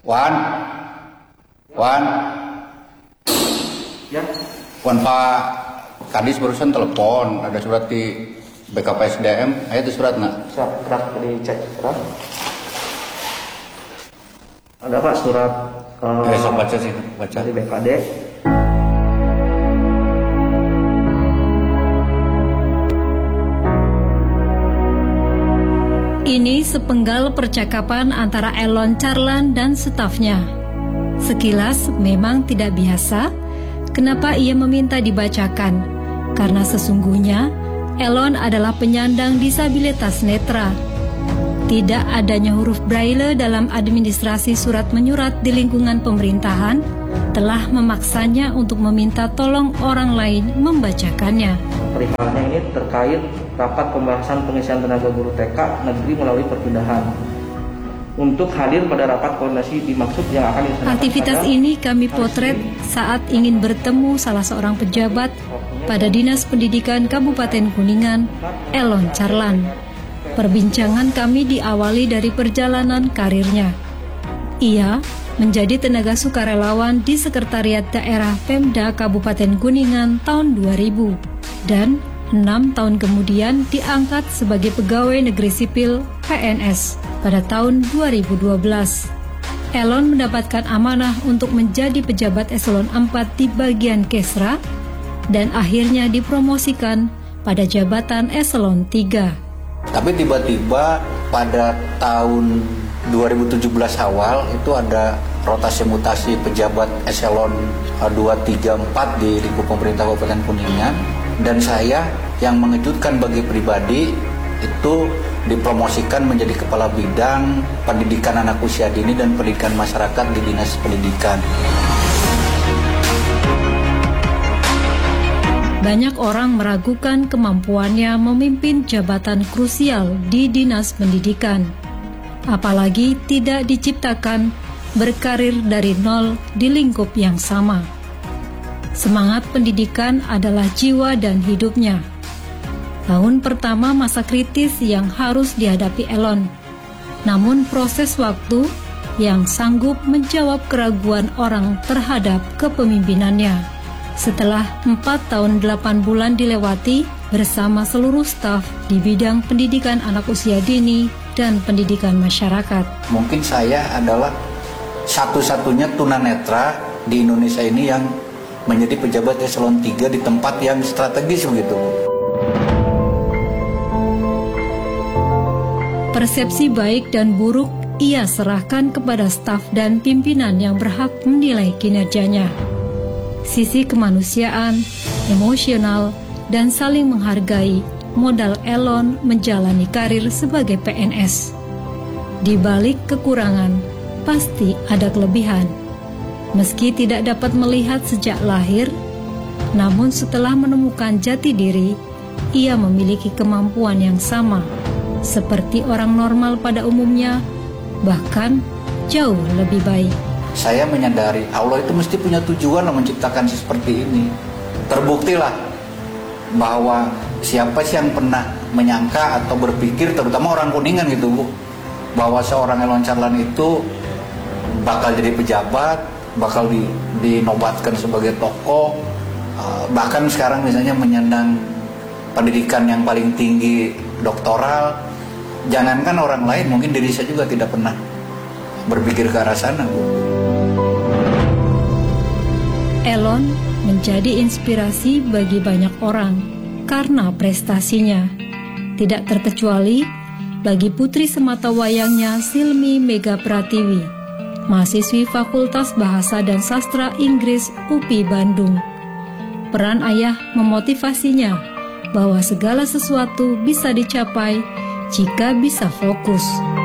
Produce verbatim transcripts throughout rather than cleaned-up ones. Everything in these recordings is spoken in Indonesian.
Wan, Wan, ya. Wan Pak Kadis barusan telepon, ada surat di B K P S D M, ayo itu surat nak. Surat dicek, surat. Ada Pak surat? Uh, eh, so baca sih, baca. Dari B K D. Ini sepenggal percakapan antara Elon Charlan dan stafnya. Sekilas memang tidak biasa. Kenapa ia meminta dibacakan? Karena sesungguhnya Elon adalah penyandang disabilitas netra. Tidak adanya huruf braille dalam administrasi surat menyurat di lingkungan pemerintahan telah memaksanya untuk meminta tolong orang lain membacakannya. Perihalnya ini terkait rapat pembahasan pengisian tenaga guru T K negeri melalui perpindahan. Untuk hadir pada rapat koordinasi dimaksud yang akan dilaksanakan. Aktivitas ini kami potret saat ingin bertemu salah seorang pejabat pada Dinas Pendidikan Kabupaten Kuningan, Elon Charlan. Perbincangan kami diawali dari perjalanan karirnya. Ia menjadi tenaga sukarelawan di Sekretariat Daerah Pemda Kabupaten Kuningan tahun dua ribu dan enam tahun kemudian diangkat sebagai pegawai negeri sipil P N S pada tahun dua ribu dua belas. Elon mendapatkan amanah untuk menjadi pejabat eselon empat di bagian Kesra dan akhirnya dipromosikan pada jabatan eselon tiga. Tapi tiba-tiba pada tahun dua ribu tujuh belas awal itu ada rotasi mutasi pejabat eselon dua, tiga, empat di lingkup pemerintah Kabupaten Kuningan, dan saya yang mengejutkan bagi pribadi itu dipromosikan menjadi kepala bidang pendidikan anak usia dini dan pendidikan masyarakat di Dinas Pendidikan. Banyak orang meragukan kemampuannya memimpin jabatan krusial di Dinas Pendidikan. Apalagi tidak diciptakan berkarir dari nol di lingkup yang sama. Semangat pendidikan adalah jiwa dan hidupnya. Tahun pertama masa kritis yang harus dihadapi Elon. Namun proses waktu yang sanggup menjawab keraguan orang terhadap kepemimpinannya. Setelah empat tahun delapan bulan dilewati bersama seluruh staf di bidang pendidikan anak usia dini dan pendidikan masyarakat. Mungkin saya adalah satu-satunya tunanetra di Indonesia ini yang menjadi pejabat eselon tiga di tempat yang strategis begitu. Persepsi baik dan buruk ia serahkan kepada staf dan pimpinan yang berhak menilai kinerjanya. Sisi kemanusiaan, emosional, dan saling menghargai modal Elon menjalani karir sebagai P N S. Di balik kekurangan, pasti ada kelebihan. Meski tidak dapat melihat sejak lahir, namun setelah menemukan jati diri, ia memiliki kemampuan yang sama, seperti orang normal pada umumnya, bahkan jauh lebih baik. Saya menyadari Allah itu mesti punya tujuan menciptakan seperti ini. Terbuktilah bahwa siapa sih yang pernah menyangka atau berpikir, terutama orang Kuningan gitu Bu, bahwa seorang Elon Charlan itu bakal jadi pejabat, bakal di, dinobatkan sebagai tokoh, uh, bahkan sekarang misalnya menyandang pendidikan yang paling tinggi, doktoral. Jangankan orang lain, mungkin diri saya juga tidak pernah berpikir ke arah sana Bu. Elon menjadi inspirasi bagi banyak orang karena prestasinya. Tidak terkecuali bagi putri sematawayangnya Silmi Mega Pratiwi, mahasiswi Fakultas Bahasa dan Sastra Inggris U P I Bandung. Peran ayah memotivasinya bahwa segala sesuatu bisa dicapai jika bisa fokus.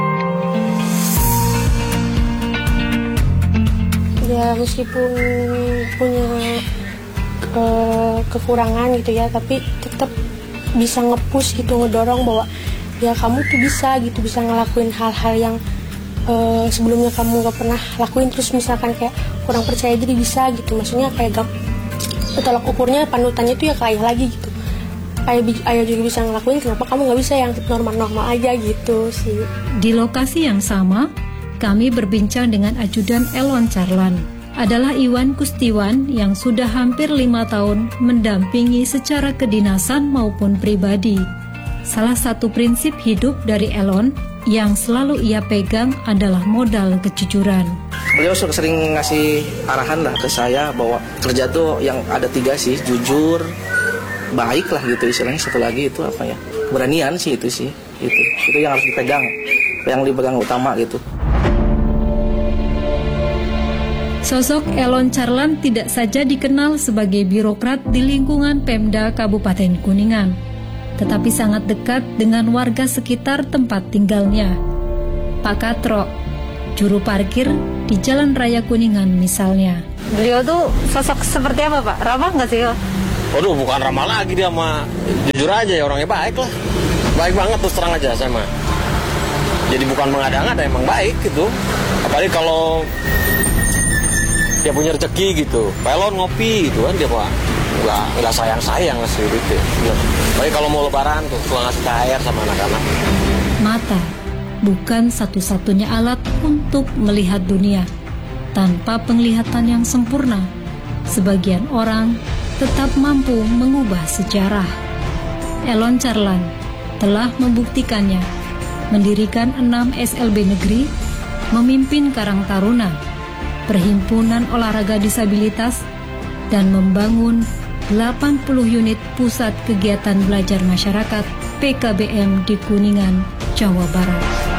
Ya meskipun punya ke kekurangan gitu ya, tapi tetap bisa nge-push gitu, ngedorong bahwa ya kamu tuh bisa gitu, bisa ngelakuin hal-hal yang uh, sebelumnya kamu gak pernah lakuin, terus misalkan kayak kurang percaya diri bisa gitu, maksudnya kayak gak, tolak ukurnya panutannya tuh ya kayak lagi gitu, kayak ayah juga bisa ngelakuin, kenapa kamu gak bisa yang normal-normal aja gitu sih. Di lokasi yang sama, kami berbincang dengan Ajudan Elon Charlan. Adalah Iwan Kustiwan yang sudah hampir lima tahun mendampingi secara kedinasan maupun pribadi. Salah satu prinsip hidup dari Elon yang selalu ia pegang adalah modal kejujuran. Beliau sering ngasih arahan lah ke saya bahwa kerja tuh yang ada tiga sih, jujur, baik lah gitu istilahnya. Satu lagi itu apa ya, keberanian sih itu sih, itu itu yang harus dipegang, yang dipegang utama gitu. Sosok Elon Charlan tidak saja dikenal sebagai birokrat di lingkungan Pemda Kabupaten Kuningan, tetapi sangat dekat dengan warga sekitar tempat tinggalnya. Pak Katro, juru parkir di Jalan Raya Kuningan misalnya. Beliau tuh sosok seperti apa, Pak? Ramah nggak sih? Waduh, bukan ramah lagi dia mah. Jujur aja ya, orangnya baik lah. Baik banget terus terang aja saya mah. Jadi bukan mengada-ngada, emang baik gitu. Apalagi kalau dia punya rezeki gitu. Pelon ngopi gitu kan dia Pak. Nggak, nggak sayang-sayang ngasih duit ya. Baik kalau mau lebaran tuh suka ngasih T H R sama anak-anak. Mata bukan satu-satunya alat untuk melihat dunia. Tanpa penglihatan yang sempurna, sebagian orang tetap mampu mengubah sejarah. Elon Charlan telah membuktikannya, mendirikan enam S L B negeri, memimpin Karang Taruna, Perhimpunan Olahraga Disabilitas, dan membangun delapan puluh unit pusat kegiatan belajar masyarakat P K B M di Kuningan, Jawa Barat.